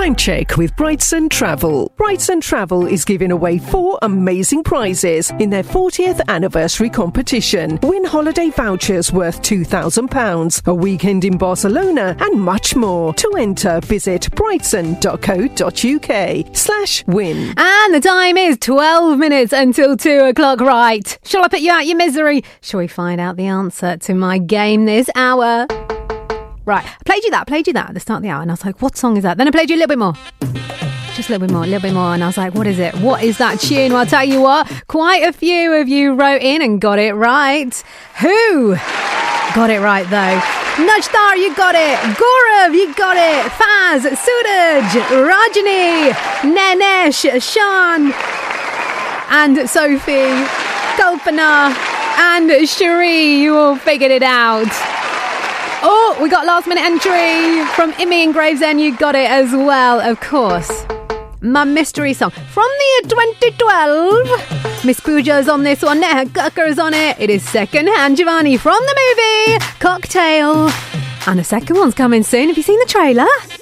Time check with Brightson Travel. Brightson Travel is giving away 4 amazing prizes in their 40th anniversary competition. Win holiday vouchers worth £2,000, a weekend in Barcelona, and much more. To enter, visit brightson.co.uk/win. And the time is 12 minutes until 2 o'clock, right? Shall I put you out your misery? Shall we find out the answer to my game this hour? Right, I played you that at the start of the hour, and I was like, what song is that? Then I played you a little bit more. Just a little bit more, and I was like, what is it? What is that tune? Well, I'll tell you what, quite a few of you wrote in and got it right. Who got it right, though? Nudgestar, you got it. Gaurav, you got it. Faz, Suraj, Rajani, Nanesh, Sean, and Sophie, Kalpana, and Cherie. You all figured it out. Oh, we got last minute entry from Imi in Gravesend. You got it as well, of course. My mystery song from the year 2012. Miss Pooja's on this one. Neha Kakkar's on it. It is Secondhand Giovanni from the movie Cocktail. And the second one's coming soon. Have you seen the trailer?